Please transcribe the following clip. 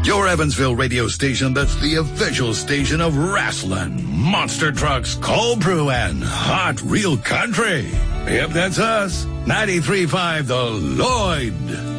Your Evansville radio station that's the official station of wrestling, monster trucks, cold brew, and hot real country. Yep, that's us. 93.5 The Lloyd.